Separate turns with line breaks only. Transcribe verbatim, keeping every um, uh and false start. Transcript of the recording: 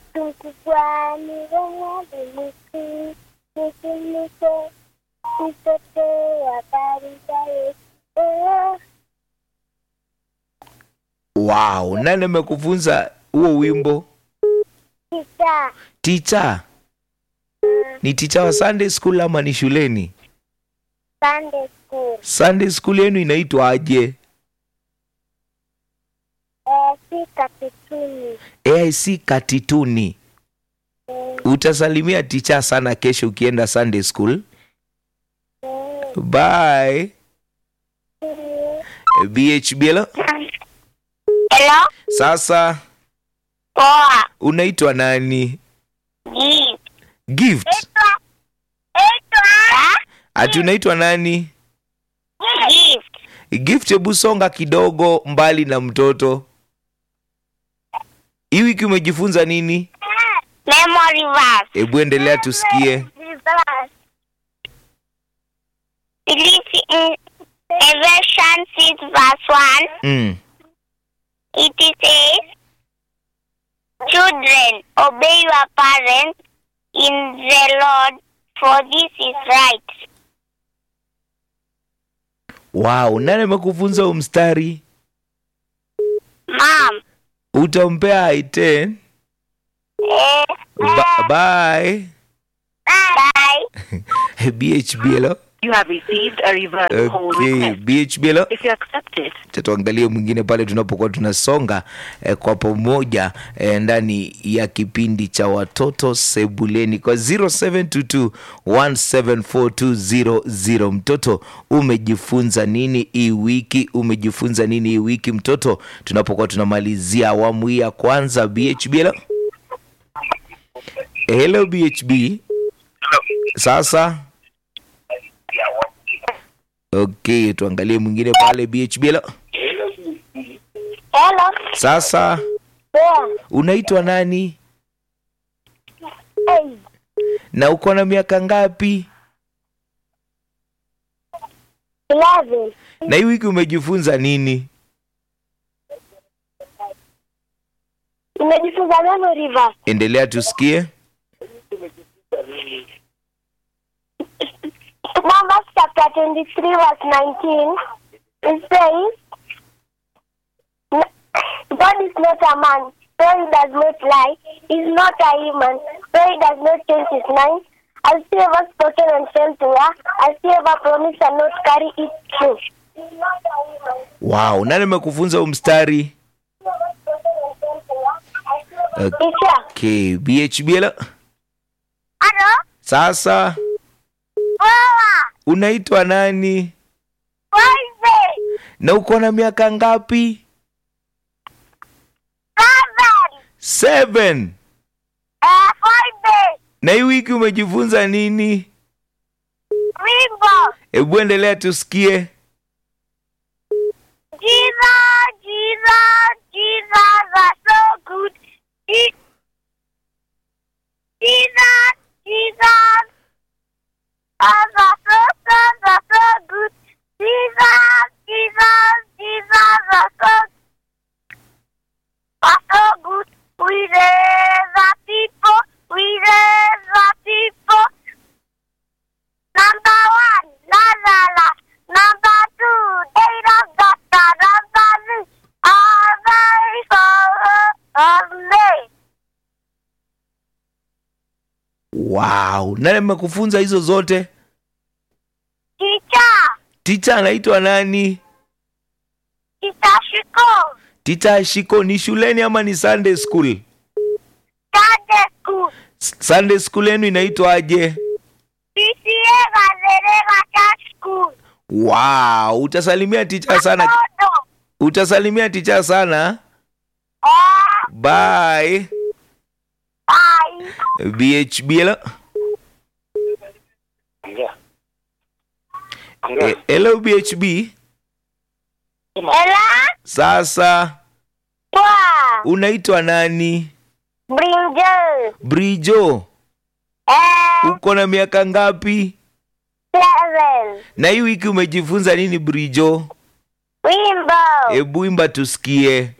mkubwa ni wenye bimiki, nisimike, nitote habari za Yesu.
Wow, nani amekufunza huo wimbo?
Tita.
Teacher. Ni teacher wa Sunday school ama ni shuleni?
Sunday school.
Sunday school yenu inaitwa aje?
Eh, si Katituni.
A I C Katituni.
Mm.
Utasalimia teacher sana kesho ukienda Sunday school.
Mm.
Bye.
Mm.
B H B hello?
Hello?
Sasa
Poa.
unaitwa nani?
Gift.
Gift.
Etwa. Etwa.
Ati unaitwa nani?
Gift.
Gift, hebu songa kidogo mbali na mtoto. Hii wiki umejifunza nini?
Memory verse.
Hebu endelea tusikie.
Ephesians six verse one.
Mm.
It says, children, obey your parents in the Lord, for this is right.
Wow, nani amekufunza huu mstari?
Mom.
Utampea I ten.
Eh,
Ba- bye.
bye.
B H B hello?
You have received a reverse call
Okay,
request.
B H B hello?
If you accept it,
Tuangalie mwingine pale tunapokuwa tunasonga eh, kwa pamoja eh, ndani ya kipindi cha watoto sebuleni kwa zero seven two two one seven four two zero zero. Mtoto, umejifunza nini hii wiki? Umejifunza nini hii wiki mtoto? Tunapokuwa tunamalizia awamu hii ya kwanza. B H B hello? Hello B H B. Sasa okay, tuangalie mwingine pale. B H B hello?
Hello.
Sasa
Yeah.
unaitwa nani
Hey.
na uko na miaka ngapi?
Eleven.
Na hii wiki umejifunza nini?
Nimejifunza memory verse.
Endelea tusikie.
Numbers chapter twenty-three verse nineteen. It says, God is not a man, so he does not lie. He is not a human, so he does not change his mind. Has he ever spoken and failed to work? Has he ever promised and not carry it true?
Wow, nani amekufunza huu mstari?
Teacher.
Okay, B H B hello?
Hello?
Sasa
Poa.
unaitwa nani
Five.
na uko na miaka ngapi?
Seven.
Seven.
Uh, five.
Na hii wiki umejifunza nini?
Rainbow.
Hebu endelea tusikie.
Jesus, Jesus, Jesus are so good. Je- Jesus, Jesus, are so, so, so, so good. Jesus, Jesus, Jesus are so, are so good. We raise the people, we raise the people. Number one, la la la. Number two, they don't got the number three. Are very sorry.
Wow, nani amekufunza hizo zote?
Teacher,
Teacher anaitwa nani?
Teacher Shiko,
Teacher Shiko. Ni shuleni ama ni Sunday school?
Sunday school,
S- Sunday school yenu inaitwaje?
P C A Gazerega Church School.
Wow, utasalimia teacher sana.
Todo.
Utasalimia teacher sana.
Ah,
Bye.
bye.
B H B hello? Eh, hello B H B.
Ella,
Sasa
Poa,
unaitwa nani?
Brinjal,
Brijo.
eh,
Uko na miaka ngapi?
Seven,
Na hii wiki umejifunza nini Brijo?
Rainbow.
Hebu imba tusikie.